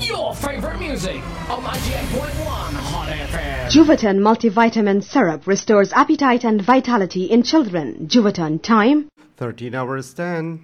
Your favorite music on 98.1 Hot FM. Juvaton multivitamin syrup restores appetite and vitality in children. Juvaton time 13 hours 10.